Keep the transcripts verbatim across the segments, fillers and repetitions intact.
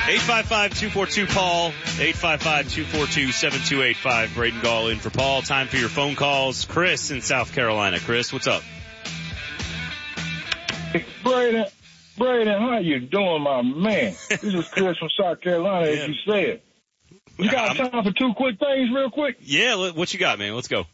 eight five five, two four two, Paul. eight five five, two four two, seven two eight five. Braden Gall in for Paul. Time for your phone calls. Chris in South Carolina. Chris, what's up? Braden, Braden, how you doing, my man? This is Chris from South Carolina, yeah. as you said. You got I'm, time for two quick things real quick? Yeah, what you got, man? Let's go.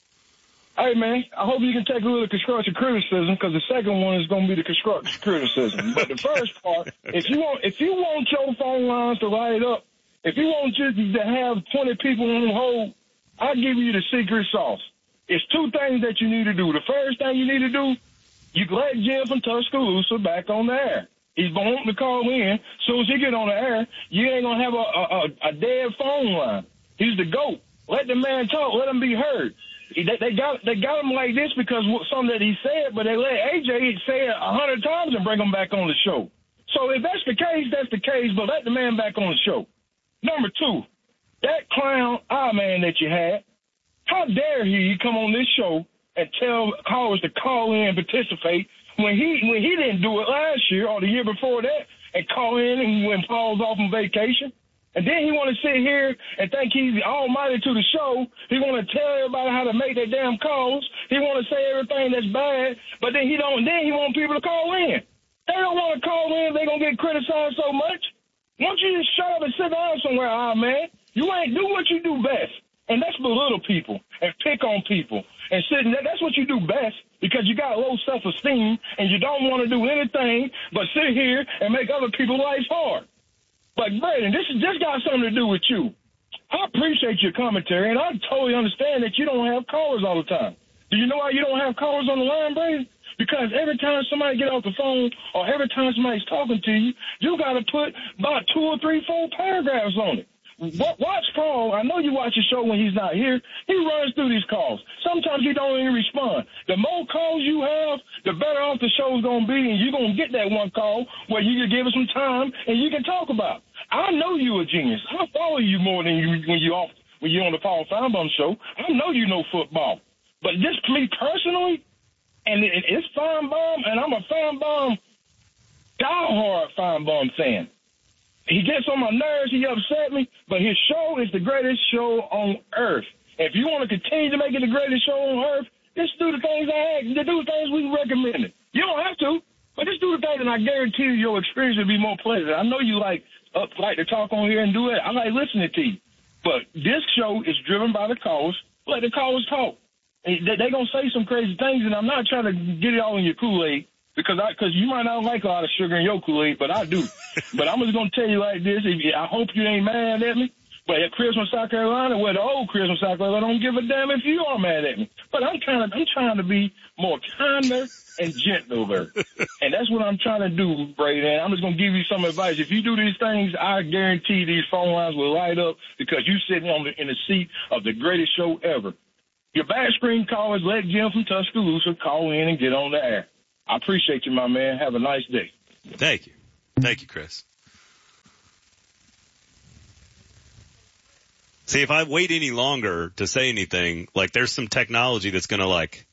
Hey, man, I hope you can take a little constructive criticism, because the second one is going to be the constructive criticism. But the first part, if you want if you want your phone lines to light up, if you want just to have twenty people on hold, I'll give you the secret sauce. It's two things that you need to do. The first thing you need to do, you let Jim from Tuscaloosa back on the air. He's going to want to call in. As soon as he get on the air, you ain't going to have a, a, a dead phone line. He's the GOAT. Let the man talk. Let him be heard. They, they got they got him like this because of something that he said, but they let A J say it a hundred times and bring him back on the show. So if that's the case, that's the case, but let the man back on the show. Number two, that clown eye man that you had, how dare he come on this show and tell callers to call in and participate when he when he didn't do it last year or the year before that and call in and when Paul's off on vacation? And then he want to sit here and think he's almighty to the show. He want to tell everybody how to make their damn calls. He want to say everything that's bad, but then he don't. Then he want people to call in. They don't want to call in. They gonna get criticized so much. Why don't you just shut up and sit down somewhere, ah man? You ain't do what you do best, and that's belittle people and pick on people and sit. That's what you do best because you got low self-esteem and you don't want to do anything but sit here and make other people's lives hard. But, Braden, this, this got something to do with you. I appreciate your commentary, and I totally understand that you don't have callers all the time. Do you know why you don't have callers on the line, Braden? Because every time somebody get off the phone or every time somebody's talking to you, you got to put about two or three, four paragraphs on it. Watch Paul. I know you watch the show when he's not here. He runs through these calls. Sometimes he don't even respond. The more calls you have, the better off the show's going to be, and you're going to get that one call where you can give us some time and you can talk about it. I know you a genius. I follow you more than you when you off when you're on the Paul Feinbaum show. I know you know football. But this, me personally, and it, it's Feinbaum, and I'm a Feinbaum, diehard Feinbaum fan. He gets on my nerves. He upset me. But his show is the greatest show on earth. If you want to continue to make it the greatest show on earth, just do the things I asked. Do the things we recommended. You don't have to, but just do the things, and I guarantee you your experience will be more pleasant. I know you like uh, like to talk on here and do it. I like listening to you. But this show is driven by the callers. Let the callers talk. And they, they going to say some crazy things, and I'm not trying to get it all in your Kool-Aid. Because I, cause you might not like a lot of sugar in your Kool-Aid, but I do. But I'm just going to tell you like this. If you, I hope you ain't mad at me. But at Chris from South Carolina, well, the old Chris from South Carolina, I don't give a damn if you are mad at me. But I'm kind of, I'm trying to be more kinder and gentler. And that's what I'm trying to do, Braden. I'm just going to give you some advice. If you do these things, I guarantee these phone lines will light up because you're sitting on the, in the seat of the greatest show ever. Your back screen callers, let Jim from Tuscaloosa call in and get on the air. I appreciate you, my man. Have a nice day. Thank you. Thank you, Chris. See, if I wait any longer to say anything, like there's some technology that's going to like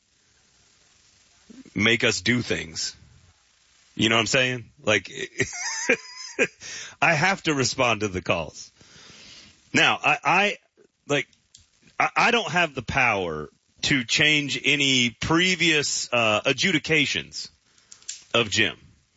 make us do things. You know what I'm saying? Like I have to respond to the calls. Now, I, I like I, I don't have the power to change any previous uh, adjudications of Jim.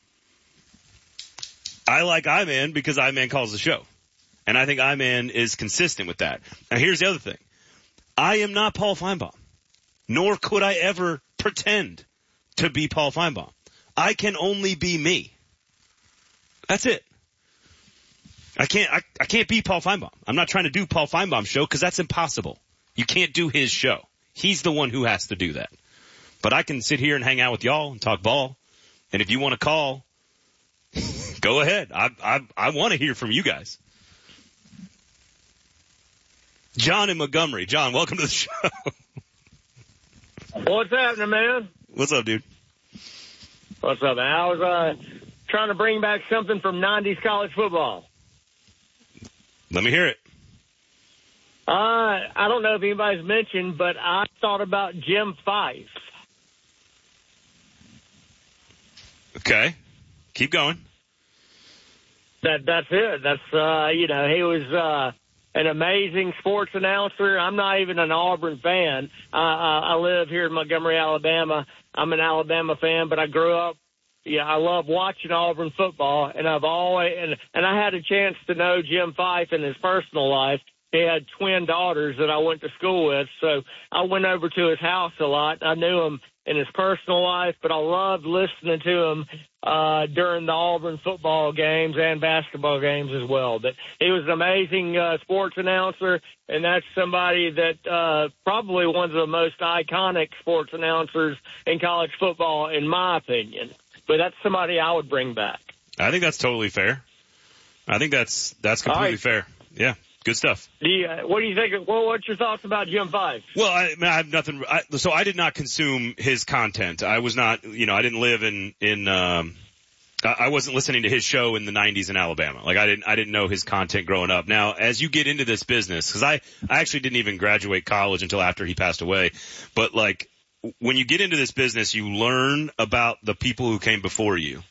I like I-Man because I-Man calls the show. And I think I-Man is consistent with that. Now, here's the other thing. I am not Paul Feinbaum, nor could I ever pretend to be Paul Feinbaum. I can only be me. That's it. I can't, I, I can't be Paul Feinbaum. I'm not trying to do Paul Feinbaum's show because that's impossible. You can't do his show. He's the one who has to do that. But I can sit here and hang out with y'all and talk ball. And if you want to call, go ahead. I I, I want to hear from you guys. John in Montgomery. John, welcome to the show. What's happening, man? What's up, dude? What's up, man? I was uh, trying to bring back something from nineties college football. Let me hear it. Uh, I don't know if anybody's mentioned, but I thought about Jim Fife. Okay. Keep going. That that's it. That's uh, you know, he was uh, an amazing sports announcer. I'm not even an Auburn fan. Uh, I, I live here in Montgomery, Alabama. I'm an Alabama fan, but I grew up. Yeah, I love watching Auburn football, and I've always and and I had a chance to know Jim Fife in his personal life. He had twin daughters that I went to school with, so I went over to his house a lot. I knew him in his personal life, but I loved listening to him uh, during the Auburn football games and basketball games as well. But he was an amazing uh, sports announcer, and that's somebody that uh, probably one of the most iconic sports announcers in college football, in my opinion. But that's somebody I would bring back. I think that's totally fair. I think that's that's completely right. fair. Yeah. Good stuff. Do you, what do you think? Well, what's your thoughts about Jim Fife? Well, I, I have nothing. I, so I did not consume his content. I was not, you know, I didn't live in in. Um, I wasn't listening to his show in the nineties in Alabama. Like I didn't, I didn't know his content growing up. Now, as you get into this business, because I, I actually didn't even graduate college until after he passed away. But like when you get into this business, you learn about the people who came before you.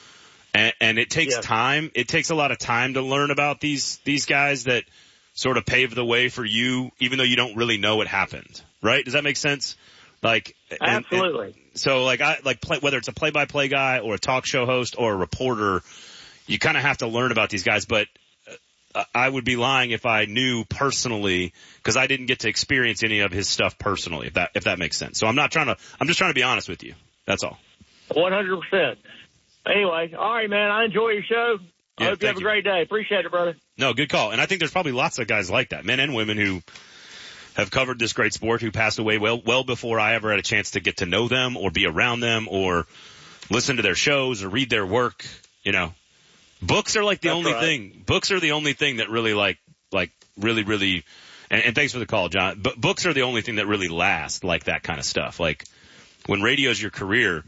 And, and it takes yeah. time. It takes a lot of time to learn about these, these guys that sort of pave the way for you, even though you don't really know what happened. Right? Does that make sense? Like, absolutely. And, and so like I, like play, whether it's a play-by-play guy or a talk show host or a reporter, you kind of have to learn about these guys. But uh, I would be lying if I knew personally, because I didn't get to experience any of his stuff personally, if that, if that makes sense. So I'm not trying to, I'm just trying to be honest with you. That's all. one hundred percent. Anyway, all right, man. I enjoy your show. I Yeah, hope you have a you. great day. Appreciate it, brother. No, good call. And I think there's probably lots of guys like that, men and women who have covered this great sport, who passed away well, well before I ever had a chance to get to know them or be around them or listen to their shows or read their work. You know, books are like the That's only right. thing, books are the only thing that really like, like really, really, and, and thanks for the call, John, but books are the only thing that really last like that kind of stuff. Like when radio's your career,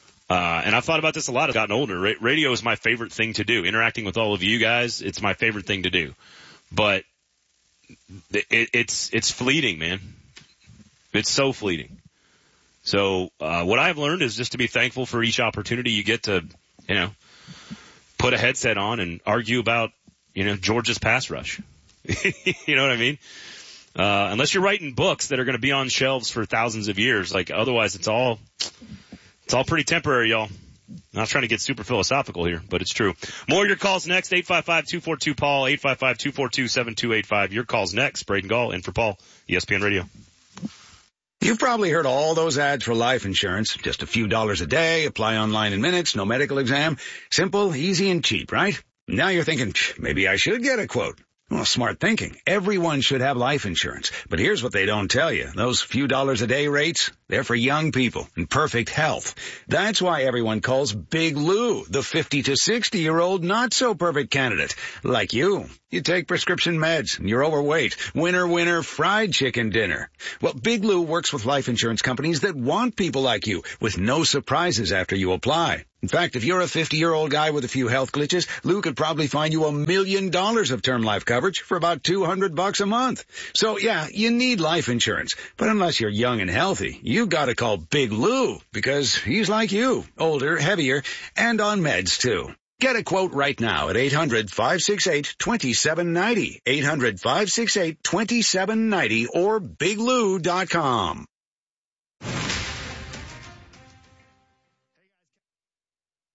Uh, and I've thought about this a lot as I've gotten older. Ra- radio is my favorite thing to do. Interacting with all of you guys, it's my favorite thing to do. But it, it's it's fleeting, man. It's so fleeting. So uh, what I've learned is just to be thankful for each opportunity you get to, you know, put a headset on and argue about, you know, Georgia's pass rush. You know what I mean? Uh, unless you're writing books that are going to be on shelves for thousands of years, like otherwise it's all. It's all pretty temporary, y'all. Not trying to get super philosophical here, but it's true. More of your calls next. eight five five, two four two, Paul, eight five five, two four two, seven two eight five. Your calls next. Braden Gall in for Paul, E S P N Radio. You've probably heard all those ads for life insurance. Just a few dollars a day, apply online in minutes, no medical exam. Simple, easy, and cheap, right? Now you're thinking, maybe I should get a quote. Well, smart thinking. Everyone should have life insurance. But here's what they don't tell you. Those few dollars a day rates, they're for young people in perfect health. That's why everyone calls Big Lou the fifty to sixty year old not so perfect candidate. Like you. You take prescription meds and you're overweight. Winner, winner, fried chicken dinner. Well, Big Lou works with life insurance companies that want people like you with no surprises after you apply. In fact, if you're a fifty-year-old guy with a few health glitches, Lou could probably find you a million dollars of term life coverage for about two hundred bucks a month. So, yeah, you need life insurance. But unless you're young and healthy, you gotta call Big Lou because he's like you, older, heavier, and on meds, too. Get a quote right now at eight hundred, five six eight, two seven nine zero, eight hundred, five six eight, two seven nine zero or big lou dot com.